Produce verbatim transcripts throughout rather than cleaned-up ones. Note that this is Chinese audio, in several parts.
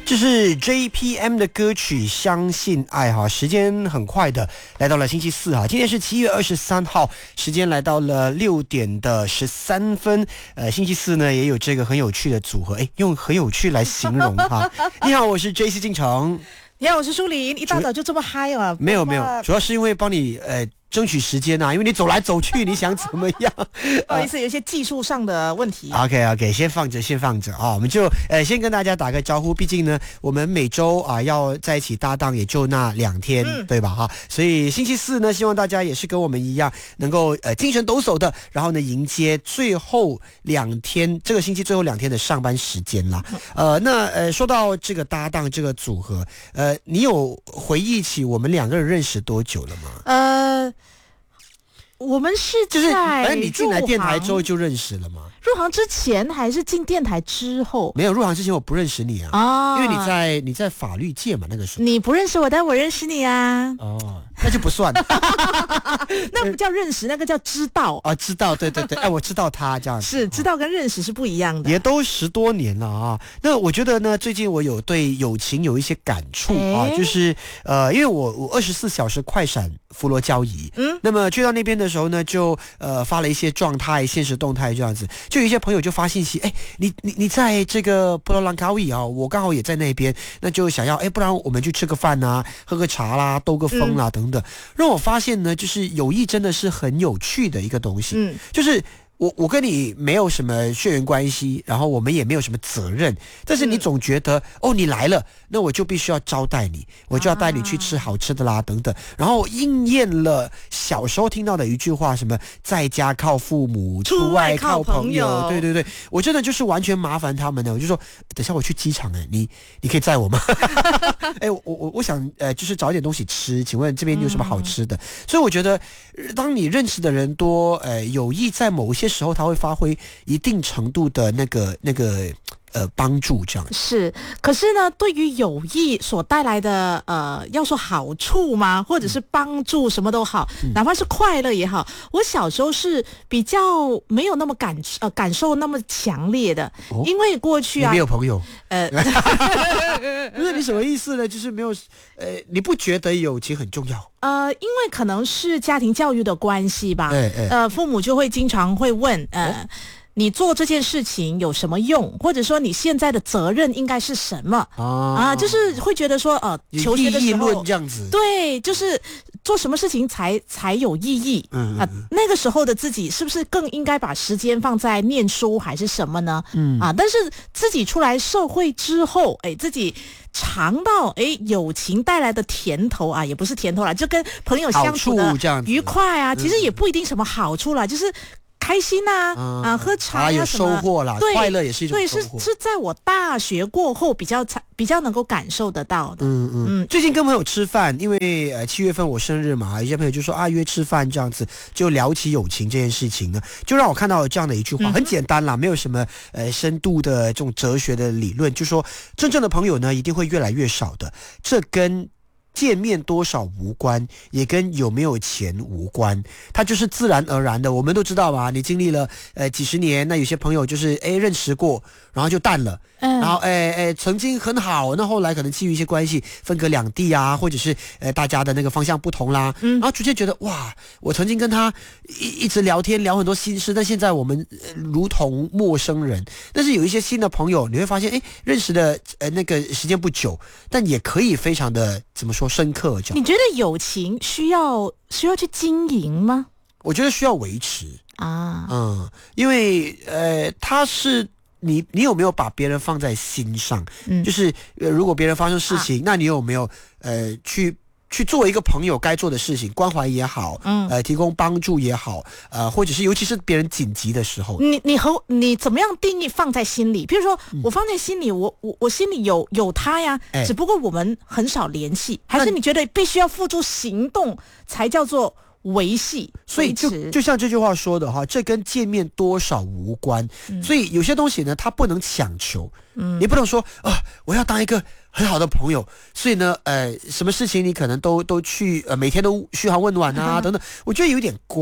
这是 J P M 的歌曲《相信爱》哈，时间很快的来到了星期四哈，今天是七月二十三号，时间来到了六点的十三分。呃，星期四呢也有这个很有趣的组合，哎，用很有趣来形容哈。你好，我是 J C 进城。 你好，我是舒琳。一大早就这么嗨啊？ 没有没有，主要是因为帮你呃。争取时间啊，因为你走来走去，你想怎么样？ 不好意思，有一些技术上的问题。 OK OK， 先放着，先放着啊，我们就呃先跟大家打个招呼。毕竟呢，我们每周啊要在一起搭档，也就那两天，嗯、对吧？哈，所以星期四呢，希望大家也是跟我们一样，能够呃精神抖擞的，然后呢迎接最后两天，这个星期最后两天的上班时间啦。呃，那呃说到这个搭档这个组合，呃，你有回忆起我们两个人认识多久了吗？ 呃。我们是在就是反正你进来电台之后就认识了吗？ 入行之前还是进电台之后？ 没有，入行之前我不认识你啊，哦、因为你在你在法律界嘛，那个时候你不认识我，但我认识你啊。 哦，那就不算， 那不叫认识，那个叫知道啊，知道，对对对，哎，我知道他这样子， 是知道跟认识是不一样的， 也都十多年了啊。那我觉得呢，最近我有对友情有一些感触啊，就是呃，因为我我二十四小时快闪佛罗交易，嗯，那么去到那边的时候呢，就呃发了一些状态、现实动态这样子，就有一些朋友就发信息，哎，你你你在这个布罗兰卡维啊，我刚好也在那边，那就想要，哎，不然我们去吃个饭啊，喝个茶啦，兜个风啦、嗯、等等，让我发现呢，就是友谊真的是很有趣的一个东西，嗯，就是。我我跟你没有什么血缘关系，然后我们也没有什么责任，但是你总觉得、嗯、哦你来了，那我就必须要招待你，我就要带你去吃好吃的啦、啊、等等，然后应验了小时候听到的一句话，什么在家靠父母，出外靠朋友，对对对，我真的就是完全麻烦他们呢，我就说等下我去机场哎，你你可以载我吗？哎，我我我想呃就是找一点东西吃，请问这边有什么好吃的？嗯、所以我觉得当你认识的人多，呃友谊在某些时候它会发挥一定程度的那个那个呃帮助，这样是。可是呢，对于友谊所带来的呃，要说好处吗，或者是帮助，什么都好，嗯、哪怕是快乐也好，我小时候是比较没有那么感呃感受那么强烈的，哦、因为过去啊你没有朋友， 呃， 不是你什么意思呢？就是没有呃，你不觉得友情很重要？ 呃，因为可能是家庭教育的关系吧，哎哎呃，父母就会经常会问，呃。哦你做这件事情有什么用，或者说你现在的责任应该是什么、哦、啊？就是会觉得说，呃，求学的时候意义论这样子， 对，就是做什么事情才才有意义。嗯啊，那个时候的自己是不是更应该把时间放在念书还是什么呢？嗯啊，但是自己出来社会之后，哎，自己尝到哎友情带来的甜头啊，也不是甜头啦，就跟朋友相处的愉快啊，其实也不一定什么好处啦，就是。开心呐、啊嗯，啊，喝茶呀、啊、 有收获啦，快乐也是一种收获。 对，是是在我大学过后比较才比较能够感受得到的。 嗯嗯嗯。最近跟朋友吃饭，因为呃七月份我生日嘛，有些朋友就说啊约吃饭这样子，就聊起友情这件事情呢，就让我看到了这样的一句话，嗯、很简单啦，没有什么呃深度的这种哲学的理论，就说真正的朋友呢一定会越来越少的，这跟见面多少无关，也跟有没有钱无关，它就是自然而然的。我们都知道嘛，你经历了呃几十年，那有些朋友就是哎认识过，然后就淡了，嗯，然后哎哎曾经很好，那后来可能基于一些关系分隔两地啊，或者是呃大家的那个方向不同啦，嗯，然后逐渐觉得哇，我曾经跟他一一直聊天聊很多心事，但现在我们、呃、如同陌生人。但是有一些新的朋友，你会发现哎认识的呃那个时间不久，但也可以非常的怎么说？深刻这样。 你觉得友情需要需要去经营吗？ 我觉得需要维持啊，嗯，因为呃，他是你你有没有把别人放在心上？嗯，就是呃，如果别人发生事情，啊、那你有没有呃去？去做一个朋友该做的事情，关怀也好，嗯，呃，提供帮助也好，呃，或者是尤其是别人紧急的时候， 你你和你怎么样定义放在心里？比如说，嗯、我放在心里，我我我心里有有他呀，哎、只不过我们很少联系，还是你觉得必须要付出行动才叫做维系？ 所以就就像这句话说的哈，这跟见面多少无关。嗯、所以有些东西呢，它不能强求。嗯，你不能说啊，我要当一个很好的朋友，所以呢，呃，什么事情你可能都都去，呃，每天都嘘寒问暖啊，等等，我觉得有点怪。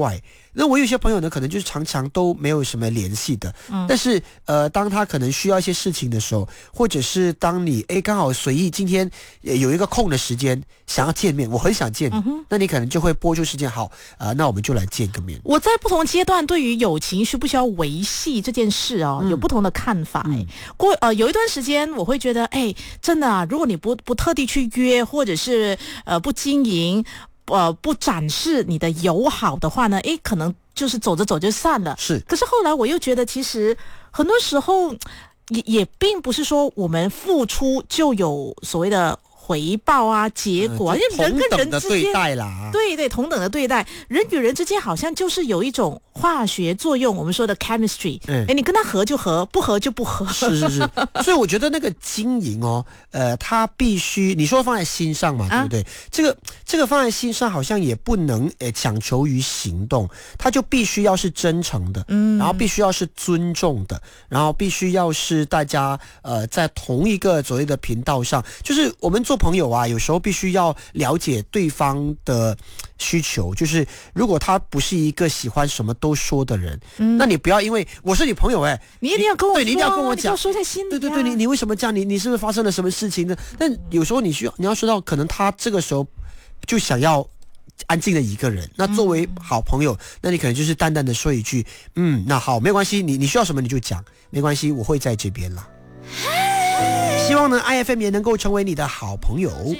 那我有些朋友呢，可能就是常常都没有什么联系的，嗯，但是呃，当他可能需要一些事情的时候，或者是当你哎刚好随意今天有一个空的时间想要见面，我很想见你，嗯、那你可能就会拨出时间，好啊、呃，那我们就来见个面。 我在不同阶段对于友情需不需要维系这件事哦，嗯、有不同的看法。哎、嗯，过呃有一段时间我会觉得，哎，真的啊，如果你不不特地去约，或者是呃不经营。呃，不展示你的友好的话呢，诶，可能就是走着走就散了。 是， 可是后来我又觉得，其实很多时候也也并不是说我们付出就有所谓的回报啊，结果啊，因为人跟人之间，对对，同等的对待，人与人之间好像就是有一种化学作用，我们说的 chemistry，哎、嗯，你跟他合就合，不合就不合。 是是是，所以我觉得那个经营哦，呃，他必须你说放在心上嘛，对不对？啊、这个这个放在心上，好像也不能呃强求于行动，他就必须要是真诚的，嗯，然后必须要是尊重的，然后必须要是大家呃在同一个所谓的频道上，就是我们做朋友啊，有时候必须要了解对方的需求，就是如果他不是一个喜欢什么都说的人，嗯、那你不要因为我是你朋友哎、欸， 你一定要跟我说， 对，你一定要跟我讲， 说在心里、啊。 对对对，你你为什么这样？你你是不是发生了什么事情呢？但有时候你需要你要说到，可能他这个时候就想要安静的一个人。那作为好朋友，嗯、那你可能就是淡淡的说一句，嗯，那好，没关系，你你需要什么你就讲，没关系，我会在这边啦。希望呢 ，I F M 也能够成为你的好朋友。